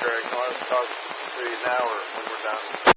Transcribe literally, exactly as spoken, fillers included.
Greg. I'll talk to you now or when we're done.